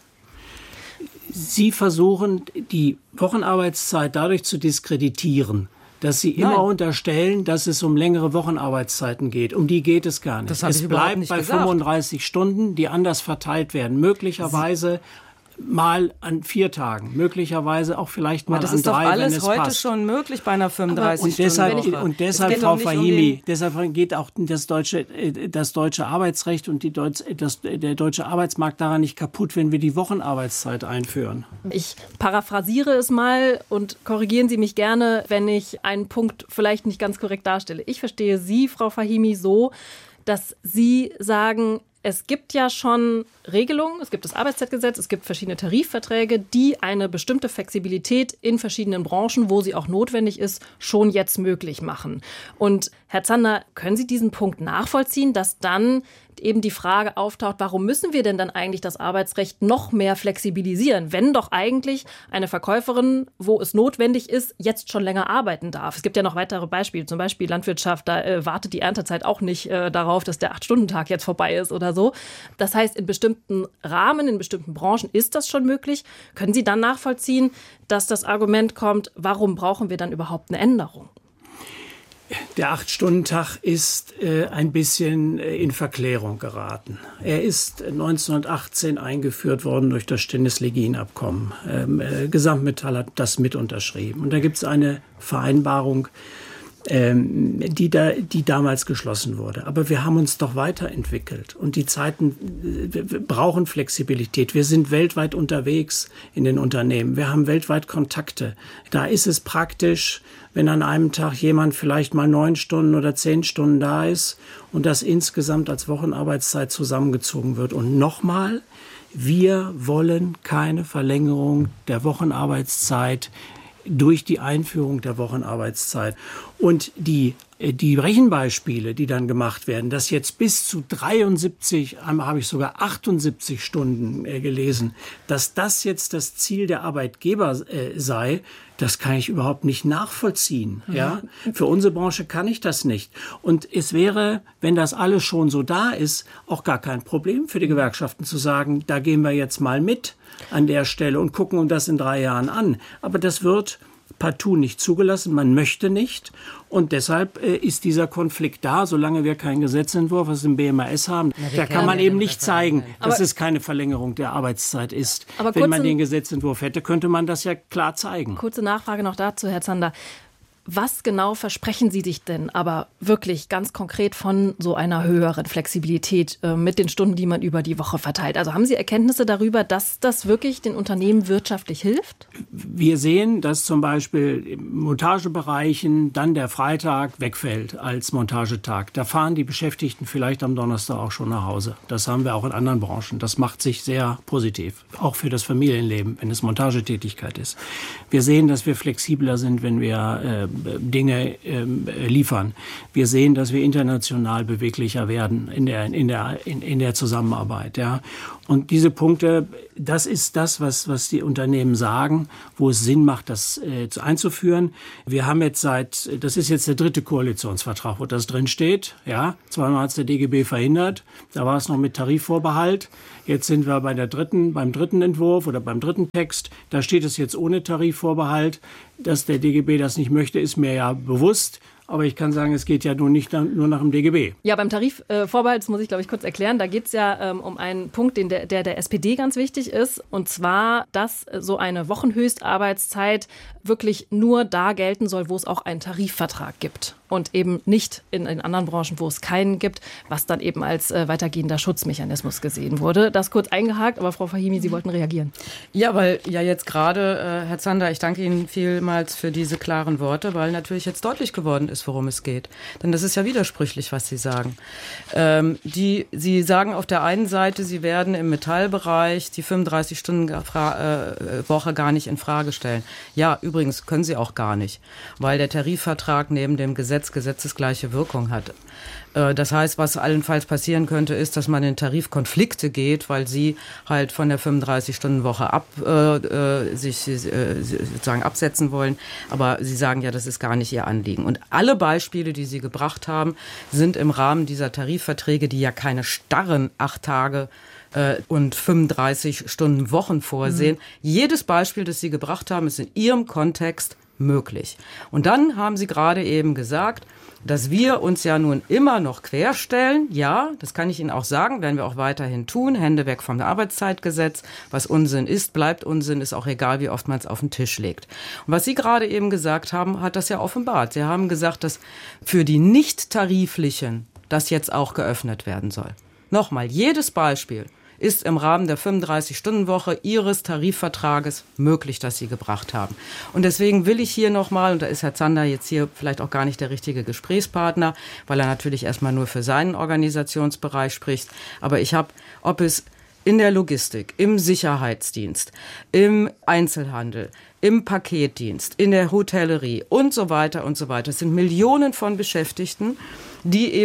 Sie versuchen, die Wochenarbeitszeit dadurch zu diskreditieren, dass Sie immer unterstellen, dass es um längere Wochenarbeitszeiten geht. Um die geht es gar nicht. Es bleibt bei 35 Stunden, die anders verteilt werden. Möglicherweise mal an 4 Tagen, möglicherweise auch vielleicht mal an 3, wenn es passt. Das ist doch alles heute schon möglich bei einer 35-Stunden-Woche. Und deshalb, Frau Fahimi, deshalb geht auch das deutsche Arbeitsrecht und der deutsche Arbeitsmarkt daran nicht kaputt, wenn wir die Wochenarbeitszeit einführen. Ich paraphrasiere es mal und korrigieren Sie mich gerne, wenn ich einen Punkt vielleicht nicht ganz korrekt darstelle. Ich verstehe Sie, Frau Fahimi, so, dass Sie sagen, es gibt ja schon Regelungen, es gibt das Arbeitszeitgesetz, es gibt verschiedene Tarifverträge, die eine bestimmte Flexibilität in verschiedenen Branchen, wo sie auch notwendig ist, schon jetzt möglich machen. Und Herr Zander, können Sie diesen Punkt nachvollziehen, dass dann eben die Frage auftaucht, warum müssen wir denn dann eigentlich das Arbeitsrecht noch mehr flexibilisieren, wenn doch eigentlich eine Verkäuferin, wo es notwendig ist, jetzt schon länger arbeiten darf? Es gibt ja noch weitere Beispiele, zum Beispiel Landwirtschaft, da wartet die Erntezeit auch nicht darauf, dass der 8-Stunden-Tag jetzt vorbei ist oder so. Das heißt, in bestimmten Rahmen, in bestimmten Branchen ist das schon möglich. Können Sie dann nachvollziehen, dass das Argument kommt, warum brauchen wir dann überhaupt eine Änderung? Der 8-Stunden-Tag ist ein bisschen in Verklärung geraten. Er ist 1918 eingeführt worden durch das Stennis-Legin-Abkommen. Gesamtmetall hat das mit unterschrieben. Und da gibt es eine Vereinbarung, die damals geschlossen wurde. Aber wir haben uns doch weiterentwickelt. Und die Zeiten brauchen Flexibilität. Wir sind weltweit unterwegs in den Unternehmen. Wir haben weltweit Kontakte. Da ist es praktisch, wenn an einem Tag jemand vielleicht mal 9 Stunden oder 10 Stunden da ist und das insgesamt als Wochenarbeitszeit zusammengezogen wird. Und nochmal, wir wollen keine Verlängerung der Wochenarbeitszeit durch die Einführung der Wochenarbeitszeit. Und die Rechenbeispiele, die dann gemacht werden, dass jetzt bis zu 73, einmal habe ich sogar 78 Stunden gelesen, dass das jetzt das Ziel der Arbeitgeber sei, das kann ich überhaupt nicht nachvollziehen. Ja? Für unsere Branche kann ich das nicht. Und es wäre, wenn das alles schon so da ist, auch gar kein Problem für die Gewerkschaften zu sagen, da gehen wir jetzt mal mit an der Stelle und gucken uns das in 3 Jahren an. Aber das wird partout nicht zugelassen, man möchte nicht. Und deshalb ist dieser Konflikt da, solange wir keinen Gesetzentwurf, was im BMAS haben. Da kann man eben nicht zeigen, dass es keine Verlängerung der Arbeitszeit ist. Wenn man den Gesetzentwurf hätte, könnte man das ja klar zeigen. Kurze Nachfrage noch dazu, Herr Zander. Was genau versprechen Sie sich denn aber wirklich ganz konkret von so einer höheren Flexibilität mit den Stunden, die man über die Woche verteilt? Also haben Sie Erkenntnisse darüber, dass das wirklich den Unternehmen wirtschaftlich hilft? Wir sehen, dass zum Beispiel in Montagebereichen dann der Freitag wegfällt als Montagetag. Da fahren die Beschäftigten vielleicht am Donnerstag auch schon nach Hause. Das haben wir auch in anderen Branchen. Das macht sich sehr positiv, auch für das Familienleben, wenn es Montagetätigkeit ist. Wir sehen, dass wir flexibler sind, wenn wir Dinge liefern. Wir sehen, dass wir international beweglicher werden in der Zusammenarbeit. Ja. Und diese Punkte, das ist das, was die Unternehmen sagen, wo es Sinn macht, das einzuführen. Wir haben jetzt das ist jetzt der 3. Koalitionsvertrag, wo das drin steht. Ja, zweimal hat es der DGB verhindert. Da war es noch mit Tarifvorbehalt. Jetzt sind wir beim 3. Entwurf oder beim 3. Text. Da steht es jetzt ohne Tarifvorbehalt. Dass der DGB das nicht möchte, ist mir ja bewusst. Aber ich kann sagen, es geht ja nur nach dem DGB. Ja, beim Tarifvorbehalt, das muss ich, glaube ich, kurz erklären, da geht es ja um einen Punkt, der SPD ganz wichtig ist. Und zwar, dass so eine Wochenhöchstarbeitszeit wirklich nur da gelten soll, wo es auch einen Tarifvertrag gibt. Und eben nicht in anderen Branchen, wo es keinen gibt, was dann eben als weitergehender Schutzmechanismus gesehen wurde. Das kurz eingehakt, aber Frau Fahimi, Sie wollten reagieren. Ja, weil ja jetzt gerade, Herr Zander, ich danke Ihnen vielmals für diese klaren Worte, weil natürlich jetzt deutlich geworden ist, worum es geht. Denn das ist ja widersprüchlich, was Sie sagen. Sie sagen auf der einen Seite, Sie werden im Metallbereich die 35-Stunden-Woche gar nicht in Frage stellen. Ja, übrigens können Sie auch gar nicht, weil der Tarifvertrag neben dem gesetzesgleiche Wirkung hat. Das heißt, was allenfalls passieren könnte, ist, dass man in Tarifkonflikte geht, weil Sie halt von der 35-Stunden-Woche sich sozusagen absetzen wollen. Aber Sie sagen ja, das ist gar nicht Ihr Anliegen. Und alle Beispiele, die Sie gebracht haben, sind im Rahmen dieser Tarifverträge, die ja keine starren 8 Tage und 35 Stunden Wochen vorsehen. Jedes Beispiel, das Sie gebracht haben, ist in Ihrem Kontext möglich. Und dann haben Sie gerade eben gesagt, dass wir uns ja nun immer noch querstellen. Ja, das kann ich Ihnen auch sagen, werden wir auch weiterhin tun. Hände weg vom Arbeitszeitgesetz. Was Unsinn ist, bleibt Unsinn, ist auch egal, wie oft man es auf den Tisch legt. Und was Sie gerade eben gesagt haben, hat das ja offenbart. Sie haben gesagt, dass für die Nicht-Tariflichen das jetzt auch geöffnet werden soll. Nochmal, jedes Beispiel ist im Rahmen der 35-Stunden-Woche Ihres Tarifvertrages möglich, das Sie gebracht haben. Und deswegen will ich hier nochmal, und da ist Herr Zander jetzt hier vielleicht auch gar nicht der richtige Gesprächspartner, weil er natürlich erstmal nur für seinen Organisationsbereich spricht, aber ob es in der Logistik, im Sicherheitsdienst, im Einzelhandel, im Paketdienst, in der Hotellerie und so weiter und so weiter. Es sind Millionen von Beschäftigten, die eben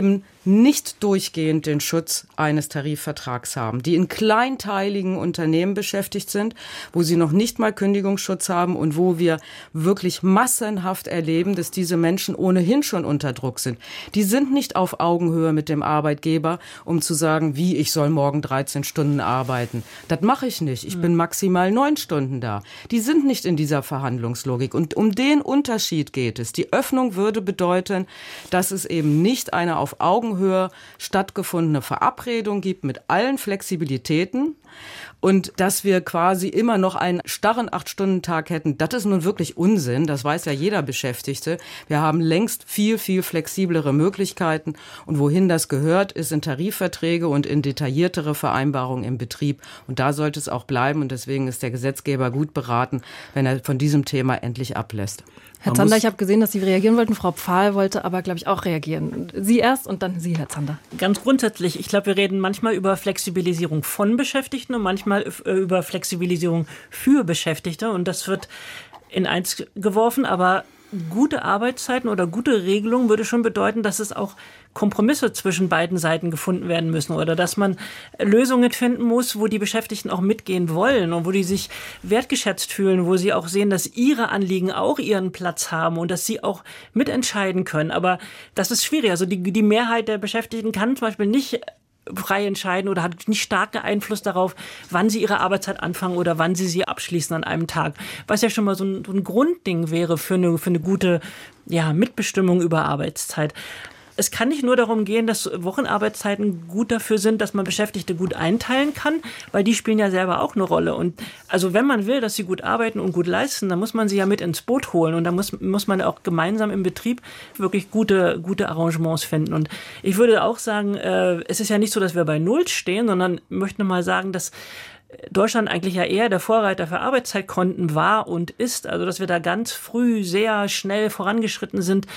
nicht durchgehend den Schutz eines Tarifvertrags haben, die in kleinteiligen Unternehmen beschäftigt sind, wo sie noch nicht mal Kündigungsschutz haben und wo wir wirklich massenhaft erleben, dass diese Menschen ohnehin schon unter Druck sind. Die sind nicht auf Augenhöhe mit dem Arbeitgeber, um zu sagen, wie, ich soll morgen 13 Stunden arbeiten. Das mache ich nicht. Ich bin maximal 9 Stunden da. Die sind nicht in dieser Verhandlungslogik. Und um den Unterschied geht es. Die Öffnung würde bedeuten, dass es eben nicht eine auf Augenhöhe stattgefundene Verabredung gibt mit allen Flexibilitäten und dass wir quasi immer noch einen starren 8-Stunden-Tag hätten. Das ist nun wirklich Unsinn. Das weiß ja jeder Beschäftigte. Wir haben längst viel, viel flexiblere Möglichkeiten. Und wohin das gehört, ist in Tarifverträge und in detailliertere Vereinbarungen im Betrieb. Und da sollte es auch bleiben. Und deswegen ist der Gesetzgeber gut beraten, wenn er von diesem Thema endlich ablässt. Herr Zander, ich habe gesehen, dass Sie reagieren wollten. Frau Pfahl wollte aber, glaube ich, auch reagieren. Sie erst und dann Sie, Herr Zander. Ganz grundsätzlich, ich glaube, wir reden manchmal über Flexibilisierung von Beschäftigten und manchmal über Flexibilisierung für Beschäftigte. Und das wird in eins geworfen, aber gute Arbeitszeiten oder gute Regelungen würde schon bedeuten, dass es auch Kompromisse zwischen beiden Seiten gefunden werden müssen oder dass man Lösungen finden muss, wo die Beschäftigten auch mitgehen wollen und wo die sich wertgeschätzt fühlen, wo sie auch sehen, dass ihre Anliegen auch ihren Platz haben und dass sie auch mitentscheiden können. Aber das ist schwierig. Also die Mehrheit der Beschäftigten kann zum Beispiel nicht frei entscheiden oder hat nicht starken Einfluss darauf, wann sie ihre Arbeitszeit anfangen oder wann sie abschließen an einem Tag. Was ja schon mal so ein Grundding wäre für eine gute Mitbestimmung über Arbeitszeit. Es kann nicht nur darum gehen, dass Wochenarbeitszeiten gut dafür sind, dass man Beschäftigte gut einteilen kann, weil die spielen ja selber auch eine Rolle. Und also wenn man will, dass sie gut arbeiten und gut leisten, dann muss man sie ja mit ins Boot holen. Und da muss man auch gemeinsam im Betrieb wirklich gute Arrangements finden. Und ich würde auch sagen, es ist ja nicht so, dass wir bei Null stehen, sondern möchte mal sagen, dass Deutschland eigentlich ja eher der Vorreiter für Arbeitszeitkonten war und ist, also dass wir da ganz früh sehr schnell vorangeschritten sind,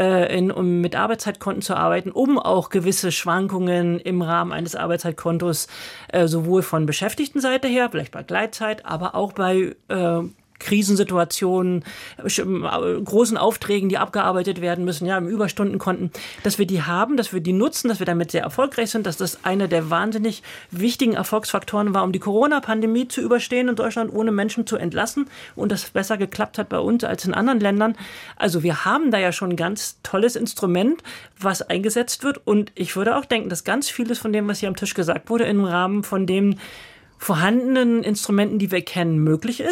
um mit Arbeitszeitkonten zu arbeiten, um auch gewisse Schwankungen im Rahmen eines Arbeitszeitkontos sowohl von Beschäftigtenseite her, vielleicht bei Gleitzeit, aber auch bei Krisensituationen, großen Aufträgen, die abgearbeitet werden müssen, im Überstundenkonten, dass wir die haben, dass wir die nutzen, dass wir damit sehr erfolgreich sind, dass das einer der wahnsinnig wichtigen Erfolgsfaktoren war, um die Corona-Pandemie zu überstehen in Deutschland, ohne Menschen zu entlassen und das besser geklappt hat bei uns als in anderen Ländern. Also wir haben da ja schon ein ganz tolles Instrument, was eingesetzt wird und ich würde auch denken, dass ganz vieles von dem, was hier am Tisch gesagt wurde, im Rahmen von den vorhandenen Instrumenten, die wir kennen, möglich ist.